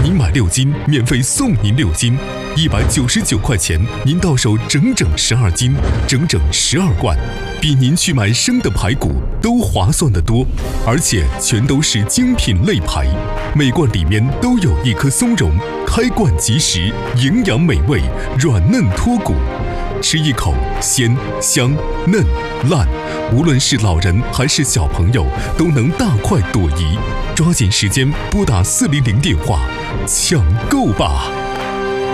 您买6斤，免费送您6斤，199块钱，您到手整整12斤，整整12罐，比您去买生的排骨都划算得多，而且全都是精品肋排，每罐里面都有一颗松茸，开罐即食，营养美味，软嫩脱骨。吃一口鲜香嫩烂，无论是老人还是小朋友都能大快朵颐。抓紧时间拨打400电话抢购吧。